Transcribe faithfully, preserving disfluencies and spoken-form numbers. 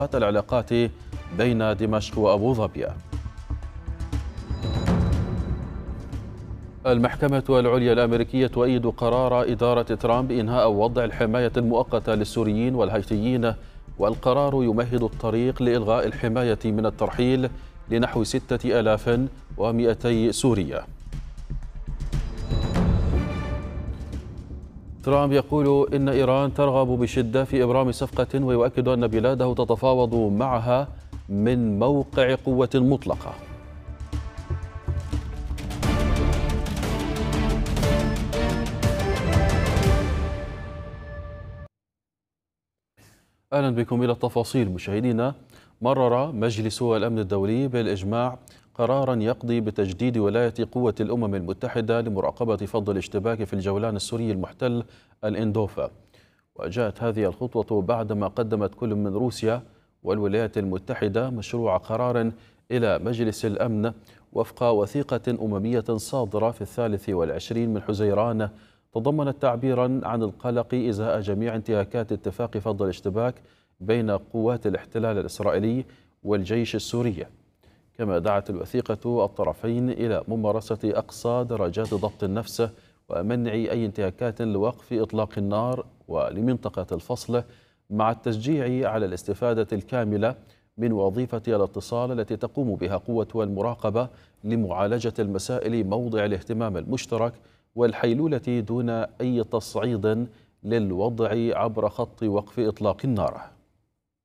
العلاقات بين دمشق وأبو ظبي. المحكمة العليا الأمريكية تؤيد قرار إدارة ترامب بإنهاء وضع الحماية المؤقتة للسوريين والهايتيين، والقرار يمهد الطريق لإلغاء الحماية من الترحيل لنحو ستة آلاف ومئتي سوري. ترامب يقول إن إيران ترغب بشدة في إبرام صفقة، ويؤكد أن بلاده تتفاوض معها من موقع قوة مطلقة. أهلا بكم إلى التفاصيل مشاهدينا. مرر مجلس الأمن الدولي بالإجماع قرارا يقضي بتجديد ولاية قوة الأمم المتحدة لمراقبة فض الاشتباك في الجولان السوري المحتل الإندوفا. وجاءت هذه الخطوة بعدما قدمت كل من روسيا والولايات المتحدة مشروع قرار إلى مجلس الأمن وفق وثيقة أممية صادرة في الثالث والعشرين من حزيران، تضمنت تعبيرا عن القلق إزاء جميع انتهاكات اتفاق فض الاشتباك بين قوات الاحتلال الإسرائيلي والجيش السوري. كما دعت الوثيقة الطرفين إلى ممارسة أقصى درجات ضبط النفس ومنع أي انتهاكات لوقف إطلاق النار ولمنطقة الفصل، مع التشجيع على الاستفادة الكاملة من وظيفة الاتصال التي تقوم بها قوة المراقبة لمعالجة المسائل موضع الاهتمام المشترك والحيلولة دون أي تصعيد للوضع عبر خط وقف إطلاق النار.